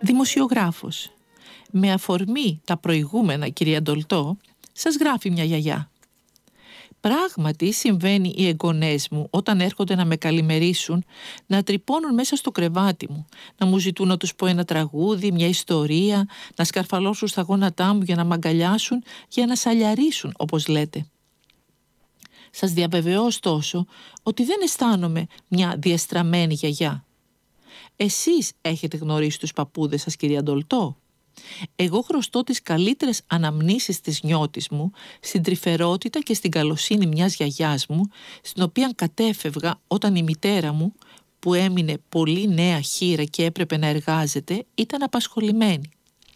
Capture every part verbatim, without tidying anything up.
Δημοσιογράφος. Με αφορμή τα προηγούμενα, κυρία Ντολτό, σας γράφει μια γιαγιά. Πράγματι συμβαίνει οι εγγονές μου όταν έρχονται να με καλημερίσουν να τρυπώνουν μέσα στο κρεβάτι μου, να μου ζητούν να τους πω ένα τραγούδι, μια ιστορία, να σκαρφαλώσουν στα γόνατά μου για να μ' αγκαλιάσουν, για να σαλιαρίσουν, όπως λέτε. Σας διαβεβαιώ ωστόσο ότι δεν αισθάνομαι μια διεστραμμένη γιαγιά. Εσείς έχετε γνωρίσει τους παππούδες σας, κυρία Ντολτό? Εγώ χρωστώ τις καλύτερες αναμνήσεις της νιώτης μου στην τρυφερότητα και στην καλοσύνη μιας γιαγιάς μου, στην οποία κατέφευγα όταν η μητέρα μου, που έμεινε πολύ νέα χήρα και έπρεπε να εργάζεται, ήταν απασχολημένη.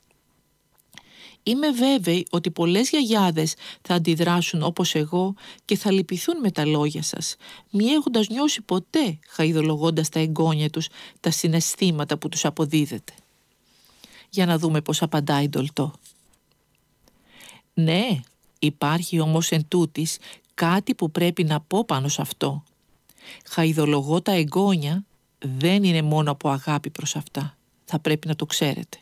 Είμαι βέβαιη ότι πολλές γιαγιάδες θα αντιδράσουν όπως εγώ και θα λυπηθούν με τα λόγια σας, μη έχοντας νιώσει ποτέ, χαϊδολογώντας τα εγγόνια τους, τα συναισθήματα που τους αποδίδετε. Για να δούμε πώς απαντάει η Ντολτό. Ναι, υπάρχει όμως εν τούτης κάτι που πρέπει να πω πάνω σε αυτό. Χαϊδολογώ τα εγγόνια δεν είναι μόνο από αγάπη προς αυτά. Θα πρέπει να το ξέρετε.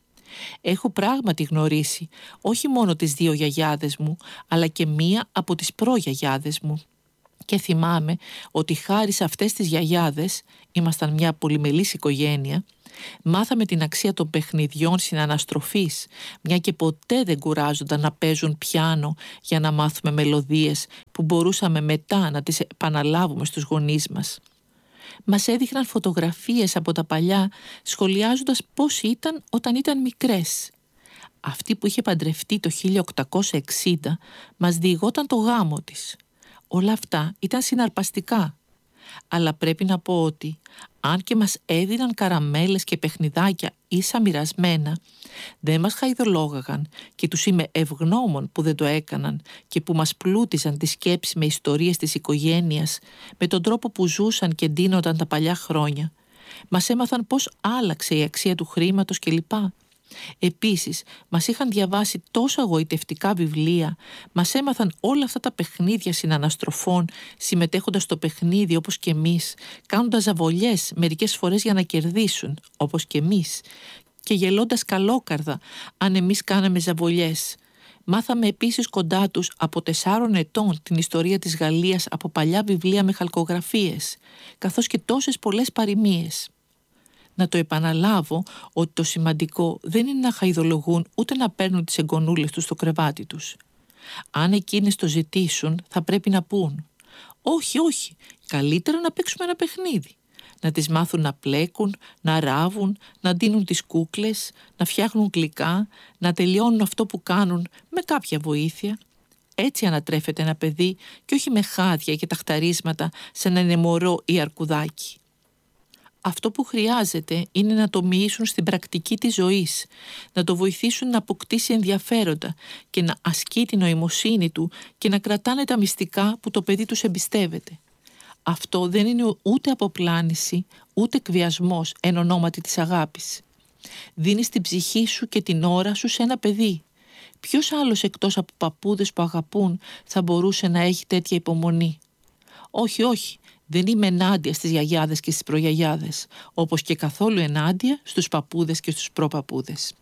Έχω πράγματι γνωρίσει όχι μόνο τις δύο γιαγιάδες μου, αλλά και μία από τις προγιαγιάδες μου. Και θυμάμαι ότι χάρη σε αυτές τις γιαγιάδες, ήμασταν μια πολυμελής οικογένεια, μάθαμε την αξία των παιχνιδιών συναναστροφής, μια και ποτέ δεν κουράζονταν να παίζουν πιάνο για να μάθουμε μελωδίες που μπορούσαμε μετά να τις επαναλάβουμε στους γονείς μας. Μας έδειχναν φωτογραφίες από τα παλιά, σχολιάζοντας πώς ήταν όταν ήταν μικρές. Αυτή που είχε παντρευτεί το χίλια οκτακόσια εξήντα μας διηγόταν το γάμο της. Όλα αυτά ήταν συναρπαστικά. Αλλά πρέπει να πω ότι, αν και μας έδιναν καραμέλες και παιχνιδάκια ίσα μοιρασμένα, δεν μας χαϊδολόγαγαν και τους είμαι ευγνώμων που δεν το έκαναν και που μας πλούτιζαν τη σκέψη με ιστορίες της οικογένειας, με τον τρόπο που ζούσαν και ντύνονταν τα παλιά χρόνια. Μας έμαθαν πώς άλλαξε η αξία του χρήματος κλπ. Επίσης, μας είχαν διαβάσει τόσο εγωιτευτικά βιβλία, μας έμαθαν όλα αυτά τα παιχνίδια συναναστροφών, συμμετέχοντας στο παιχνίδι όπως και εμείς, κάνοντας ζαβολιές μερικές φορές για να κερδίσουν, όπως και εμείς, και γελώντας καλόκαρδα αν εμείς κάναμε ζαβολιές. Μάθαμε επίσης κοντά τους από τεσσάρων ετών την ιστορία της Γαλλίας από παλιά βιβλία με χαλκογραφίες, καθώς και τόσες πολλές παροιμίες. Να το επαναλάβω ότι το σημαντικό δεν είναι να χαϊδολογούν ούτε να παίρνουν τις εγγονούλες τους στο κρεβάτι τους. Αν εκείνες το ζητήσουν θα πρέπει να πούν «Όχι, όχι, καλύτερα να παίξουμε ένα παιχνίδι». Να τις μάθουν να πλέκουν, να ράβουν, να ντύνουν τις κούκλες, να φτιάχνουν γλυκά, να τελειώνουν αυτό που κάνουν με κάποια βοήθεια. Έτσι ανατρέφεται ένα παιδί και όχι με χάδια και ταχταρίσματα σαν ένα μωρό ή αρκουδάκι. Αυτό που χρειάζεται είναι να το μοιήσουν στην πρακτική της ζωής, να το βοηθήσουν να αποκτήσει ενδιαφέροντα και να ασκεί την νοημοσύνη του και να κρατάνε τα μυστικά που το παιδί τους εμπιστεύεται. Αυτό δεν είναι ούτε αποπλάνηση, ούτε εκβιασμός εν ονόματι της αγάπης. Δίνεις την ψυχή σου και την ώρα σου σε ένα παιδί. Ποιος άλλος εκτός από παππούδες που αγαπούν θα μπορούσε να έχει τέτοια υπομονή? Όχι, όχι. Δεν είμαι ενάντια στις γιαγιάδες και στις προγιαγιάδες, όπως και καθόλου ενάντια στους παππούδες και στους προπαππούδες.